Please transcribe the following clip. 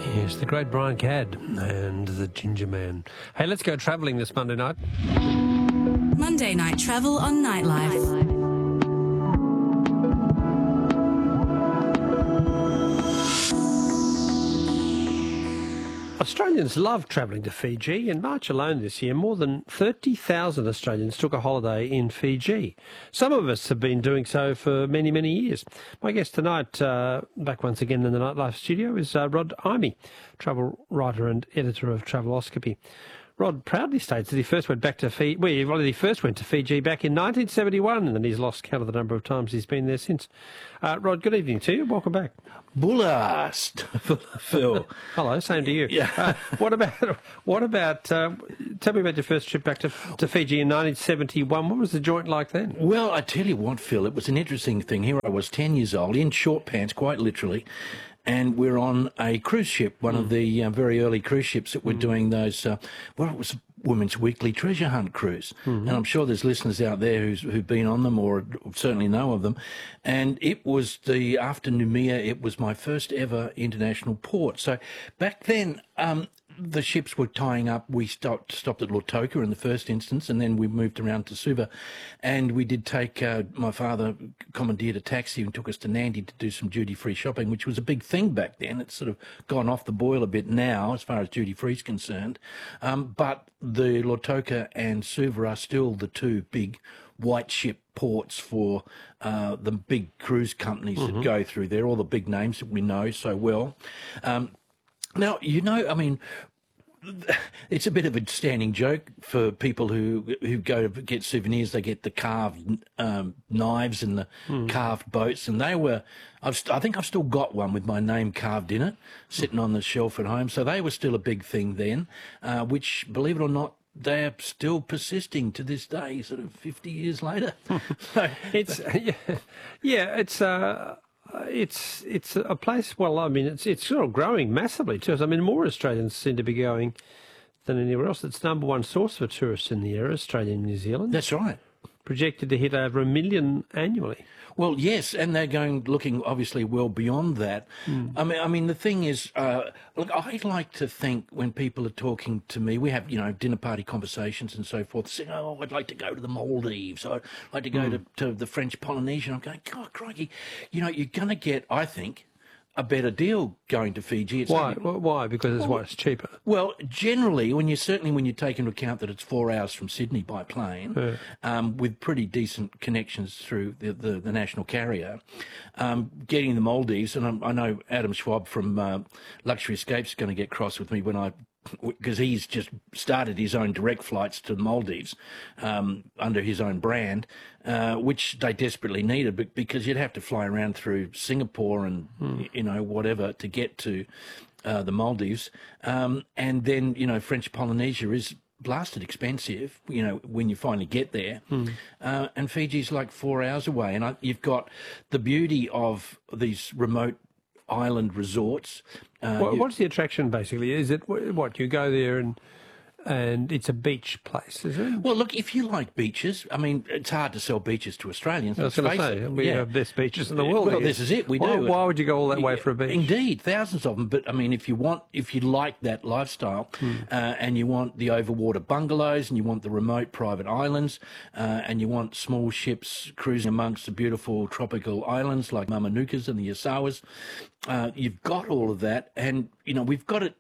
Yes, the great Brian Cadd and the Ginger Man. Hey, let's go travelling this Monday night. Monday Night Travel on Nightlife. Australians love travelling to Fiji. In March alone this year, more than 30,000 Australians took a holiday in Fiji. Some of us have been doing so for many, many years. My guest tonight, back once again in the Nightlife studio, is Rod Imey, travel writer and editor of Traveloscopy. Rod proudly states that he first went back to Fiji. Well, he first went to Fiji back in 1971, and then he's lost count of the number of times he's been there since. Rod, good evening to you. Welcome back. Bullast, Phil. Hello, same to you. Yeah. What about? Tell me about your first trip back to Fiji in 1971. What was the joint like then? Well, I tell you what, Phil, it was an interesting thing. Here I was, 10 years old, in short pants, quite literally, and we're on a cruise ship, one of the very early cruise ships that were doing those, it was Women's Weekly Treasure Hunt cruise. And I'm sure there's listeners out there who've been on them or certainly know of them. And it was after Noumea, it was my first ever international port. So back then, the ships were tying up. We stopped at Lautoka in the first instance, and then we moved around to Suva. And we did take, my father commandeered a taxi and took us to Nandi to do some duty-free shopping, which was a big thing back then. It's sort of gone off the boil a bit now as far as duty-free is concerned. But the Lautoka and Suva are still the two big white ship ports for the big cruise companies that go through there, all the big names that we know so well. Now, I mean, it's a bit of a standing joke for people who go to get souvenirs. They get the carved knives and the carved boats, and they were. I think I've still got one with my name carved in it, sitting on the shelf at home. So they were still a big thing then, which, believe it or not, they're still persisting to this day, sort of 50 years later. It's a place. Well, I mean, it's sort of growing massively too. I mean, more Australians seem to be going than anywhere else. It's number one source for tourists in the area, Australia and New Zealand. That's right. Projected to hit over 1 million annually. Well, yes, and they're looking obviously well beyond that. I mean, the thing is, look, I like to think when people are talking to me, we have, dinner party conversations and so forth, saying, oh, I'd like to go to the Maldives, I'd like to go to the French Polynesia. I'm going, God, crikey, you're going to get, I think, a better deal going to Fiji. Why? Why? Because it's cheaper. Well, generally, when you take into account that it's 4 hours from Sydney by plane, with pretty decent connections through the national carrier, getting the Maldives, and I know Adam Schwab from Luxury Escapes is going to get cross with me because he's just started his own direct flights to the Maldives under his own brand, which they desperately needed, but because you'd have to fly around through Singapore and whatever to get to the Maldives, and then French Polynesia is blasted expensive, when you finally get there, and Fiji's like 4 hours away, and you've got the beauty of these remote island resorts. What's the attraction, basically? Is it what you go there and it's a beach place, is it? Well, look, if you like beaches, I mean, it's hard to sell beaches to Australians. I was going to say, we have best beaches in the world. Well, this is it, we do. Why would you go all that way for a beach? Indeed, thousands of them. But, I mean, if you like that lifestyle and you want the overwater bungalows and you want the remote private islands and you want small ships cruising amongst the beautiful tropical islands like Mamanukas and the Yasawas, you've got all of that. And, we've got it